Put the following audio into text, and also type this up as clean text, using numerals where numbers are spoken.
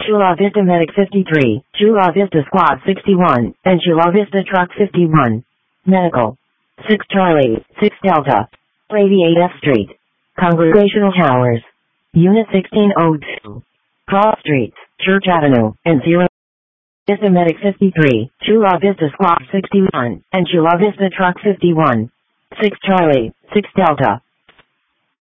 Chula Vista Medic 53, Chula Vista Squad 61, and Chula Vista Truck 51. Medical. 6 Charlie, 6 Delta. 88F Street. Congregational Towers. Unit 1602. Cross Streets, Church Avenue, and 0 Vista Medic 53, Chula Vista Squad 61, and Chula Vista Truck 51. 6 Charlie, 6 Delta.